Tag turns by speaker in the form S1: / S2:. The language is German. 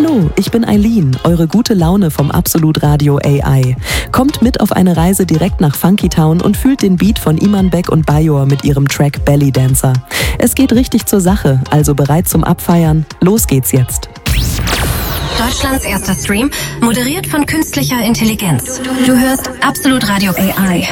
S1: Hallo, ich bin Eileen, eure gute Laune vom Absolut Radio AI. Kommt mit auf eine Reise direkt nach Funky Town und fühlt den Beat von Iman Beck und Bajor mit ihrem Track Belly Dancer. Es geht richtig zur Sache, also bereit zum Abfeiern. Los geht's jetzt.
S2: Deutschlands erster Stream, moderiert von künstlicher Intelligenz. Du hörst Absolut Radio AI.